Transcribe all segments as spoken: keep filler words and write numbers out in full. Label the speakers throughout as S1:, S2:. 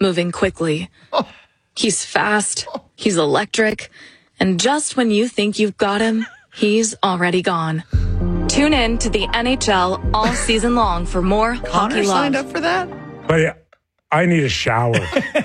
S1: moving quickly. He's fast, he's electric, and just when you think you've got him, he's already gone. Tune in to the N H L all season long for more
S2: Connor
S1: hockey love.
S2: signed up for that?
S3: But yeah, I need a shower.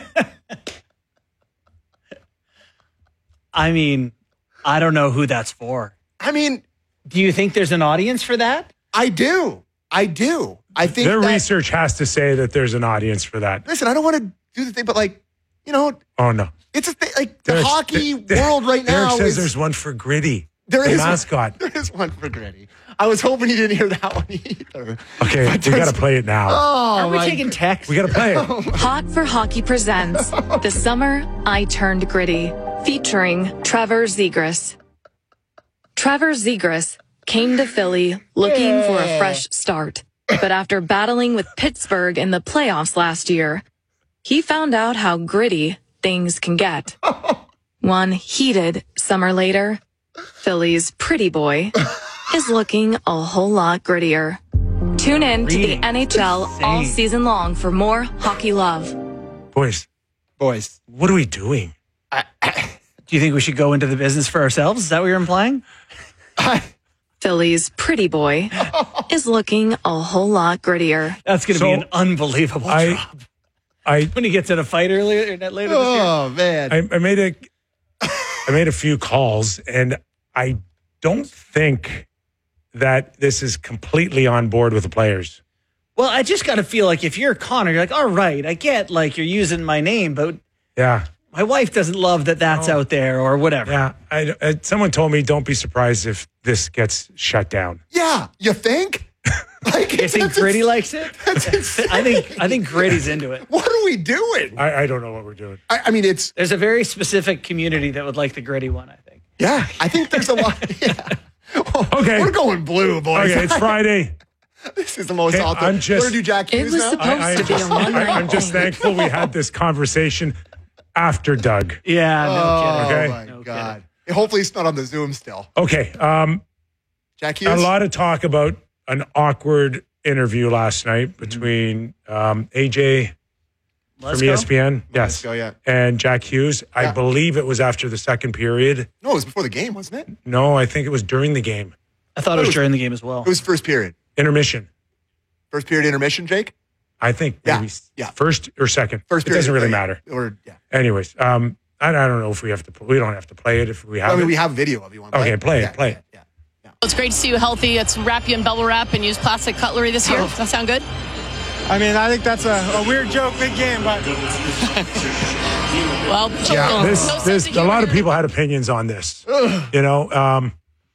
S2: I mean, I don't know who that's for.
S4: I mean,
S2: do you think there's an audience for that?
S4: I do. I do. I think
S3: Their
S4: that,
S3: research has to say that there's an audience for that.
S4: Listen, I don't want to do the thing, but like, you know,
S3: Oh, no.
S4: it's a thing. Like the
S3: Derek-
S4: hockey
S3: Der-
S4: world right now
S3: Derek says
S4: is
S3: there's one for Gritty.
S4: there
S3: the
S4: is
S3: mascot.
S4: One, there is one for Gritty. I was hoping you didn't hear that one either.
S3: Okay,
S4: But
S3: we
S4: there's-
S3: got to play it now.
S4: Oh,
S2: Are we
S4: my
S2: taking text?
S3: We got to play it.
S1: Hot for Hockey presents The Summer I Turned Gritty, featuring Trevor Zegras. Trevor Zegras came to Philly looking for a fresh start, but after battling with Pittsburgh in the playoffs last year, he found out how gritty things can get. One heated summer later, Philly's pretty boy is looking a whole lot grittier. Tune in to the
S2: Reading.
S1: N H L all
S2: Insane.
S1: season long for more hockey love.
S3: Boys,
S4: boys.
S3: what are we doing?
S2: Do you think we should go into the business for ourselves? Is that what you're implying?
S1: Philly's pretty boy is looking a whole lot grittier.
S2: That's going to
S3: So,
S2: be an unbelievable
S3: I-
S2: drop.
S3: I
S2: When he gets in a fight earlier later this year.
S4: Oh man.
S3: I, I made a I made a few calls, and I don't think that this is completely on board with the players.
S2: Well, I just got to feel like if you're Connor, you're like, all right, I get like you're using my name, but
S3: Yeah,
S2: my wife doesn't love that that's out there or whatever.
S3: yeah. I, I, someone told me don't be surprised if this gets shut down.
S4: Yeah, you think? Like,
S2: You think
S4: that's
S2: Gritty
S4: ins-
S2: likes it?
S4: That's insane.
S2: I think I think Gritty's into it.
S4: What are we doing?
S3: I, I don't know what we're doing.
S4: I, I mean, it's
S2: There's a very specific community that would like the Gritty one, I think.
S4: yeah. I think there's a lot. Yeah.
S3: Okay.
S4: We're going blue, boys.
S3: Okay, it's Friday.
S4: This is the most
S3: Okay,
S4: awesome.
S3: I'm just-
S4: What do you do, Jack
S1: It
S4: Hughes
S1: was
S4: now?
S1: supposed
S3: I,
S1: to be
S3: just,
S1: a one
S3: I,
S1: night
S3: I'm just
S1: thing.
S3: thankful we had this conversation after Doug.
S2: Yeah, no
S4: Oh
S2: kidding.
S3: Okay.
S4: my
S2: No
S4: god! Hopefully, it's not on the Zoom still.
S3: Okay, um,
S4: Jack
S3: a
S4: Hughes.
S3: lot of talk about an awkward interview last night between um, A J
S2: Let's
S3: from E
S2: go.
S3: S P N,
S4: Let's
S3: yes,
S4: go, yeah.
S3: and Jack Hughes. I
S4: Yeah.
S3: believe it was after the second period.
S4: No, it was before the game, wasn't it?
S3: No, I think it was during the game.
S2: I thought it was during the game as well.
S4: It was first period.
S3: Intermission.
S4: First period intermission, Jake.
S3: I think
S4: Yeah,
S3: maybe
S4: yeah.
S3: first or second.
S4: First
S3: It
S4: period.
S3: doesn't really
S4: yeah.
S3: matter.
S4: Or yeah.
S3: Anyways, um, I, I don't know if we have to. We don't have to play it if we have
S4: I mean,
S3: it.
S4: we have video of you on.
S3: Okay, play it,
S4: Yeah,
S3: play
S4: yeah,
S3: it.
S4: Yeah. yeah.
S5: It's great to see you healthy. Let's wrap you in bubble wrap and use plastic cutlery this year. Does that sound good?
S6: I mean, I think that's a, a weird joke, big game, but
S5: Well,
S4: Yeah,
S5: no
S3: this,
S5: sense
S3: this,
S5: of
S3: a lot
S5: humor.
S3: of people had opinions on this. You know, um,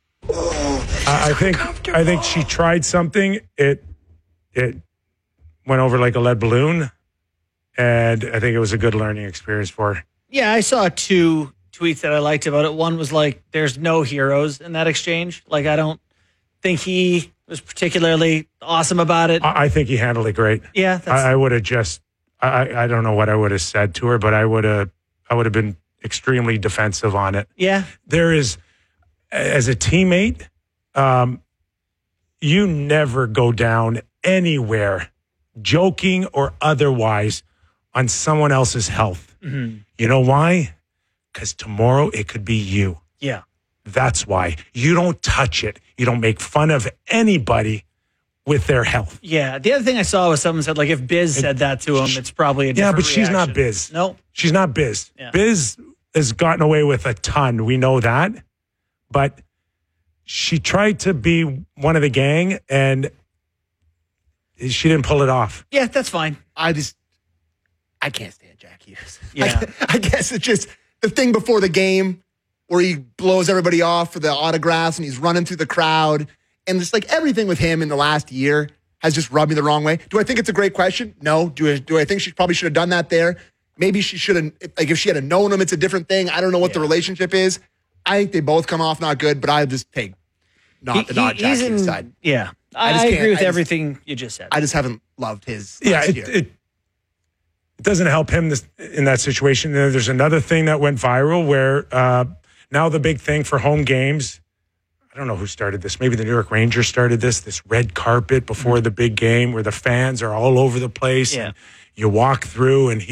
S3: I, I think I think she tried something. It it went over like a lead balloon, and I think it was a good learning experience for her.
S2: Yeah, I saw two tweets that I liked about it. One was like, there's no heroes in that exchange. Like, I don't think he was particularly awesome about it.
S3: I, I think he handled it great.
S2: Yeah, that's,
S3: I, I would have just I, I don't know what I would have said to her, but I would have I would have been extremely defensive on it.
S2: yeah.
S3: There is, as a teammate, um, you never go down anywhere, joking or otherwise, on someone else's health.
S2: Mm-hmm.
S3: You know why? Because tomorrow it could be you.
S2: Yeah.
S3: That's why. You don't touch it. You don't make fun of anybody with their health.
S2: Yeah. The other thing I saw was someone said, like, if Biz said that to him, it's probably a
S3: Yeah,
S2: different
S3: but she's not
S2: reaction.
S3: Biz.
S2: No.
S3: She's not Biz.
S2: Yeah.
S3: Biz has gotten away with a ton. We know that. But she tried to be one of the gang, and she didn't pull it off.
S2: Yeah, that's fine.
S4: I just, I can't stand Jack Hughes.
S2: Yeah.
S4: I, I guess it's just the thing before the game where he blows everybody off for the autographs and he's running through the crowd. And just like everything with him in the last year has just rubbed me the wrong way. Do I think it's a great question? No. Do I, do I think she probably should have done that there? Maybe she should have, like if she had known him, it's a different thing. I don't know what the relationship is. I think they both come off not good, but I just take not
S2: He-
S4: the not
S2: he-
S4: Jack
S2: he's
S4: Hughes
S2: in-
S4: side.
S2: Yeah.
S4: I
S2: I,
S4: just can't-
S2: agree with
S4: I just-
S2: everything you just said.
S4: I just haven't loved his
S3: Yeah,
S4: last
S3: it,
S4: year.
S3: it, it doesn't help him this, in that situation. There- There's another thing that went viral where uh, now the big thing for home games, I don't know who started this. Maybe the New York Rangers started this, this red carpet before the big game where the fans are all over the place.
S2: Yeah.
S3: And you walk through and he